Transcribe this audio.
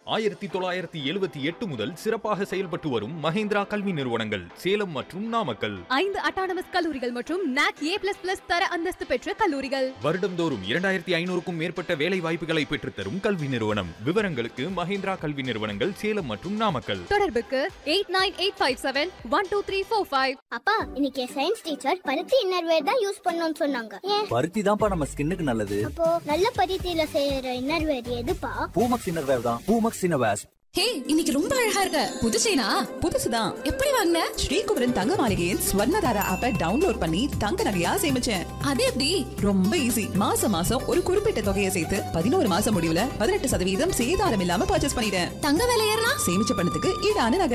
1978 முதல் சிறப்பாக செயல்பட்டு வரும் மஹேந்திரா கல்வி நிறுவனங்கள் சேலம் மற்றும் நாமக்கல். 5 அட்டானமஸ் கல்லூரிகள் மற்றும் NAC A++ தர அந்தஸ்து பெற்ற கல்லூரிகள். வருடம்தோறும் 2500க்கும் மேற்பட்ட வேலை வாய்ப்புகளை பெற்றுத்தரும் கல்வி நிறுவனம். விவரங்களுக்கு மஹேந்திரா கல்வி நிறுவனங்கள் சேலம் மற்றும் நாமக்கல். தொடர்புக்கு 8985712345. அப்பா, இன்னைக்கு சயின்ஸ் டீச்சர் பருத்தி இன்னர்வேர் தான் யூஸ் பண்ணணும்னு சொன்னாங்க. ஏன்? பருத்தி தான்ப்பா நம்ம ஸ்கின்னுக்கு நல்லது. அப்போ நல்ல பருத்தியில செய்யற இன்னர்வேர் எதுப்பா? பூமக்ஸ் இன்னர்வேர் தான். பூமக்ஸ் இன்னர்வேர்ஸ். ஹே, இன்னைக்கு ரொம்ப அழகா இருக்க. புது செயினா? புதுசுதான். எப்படி வாங்குன? ஸ்ரீகுமரன் தங்க மாளிகையின் ஸ்வர்ணதாரா ஆப்பை டவுன்லோட் பண்ணி தங்க நகையா சேமிச்சேன். அது எப்படி? ரொம்ப ஈஸி. மாசம் மாசம் ஒரு குறிப்பிட்ட தொகையை சேர்த்து 11 மாசம் முடிவுல 18% சேதாரம் இல்லாம பர்ச்சேஸ் பண்ணிட்டேன். தங்க விலை ஏறினா சேமிச்ச பணத்துக்கு ஈடான நகை.